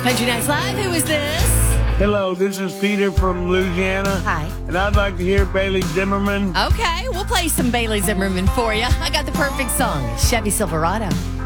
Country Nights Live, who is this? Hello, this is Peter from Louisiana. Hi. And I'd like to hear Bailey Zimmerman. Okay, we'll play some Bailey Zimmerman for you. I got the perfect song, Chevy Silverado.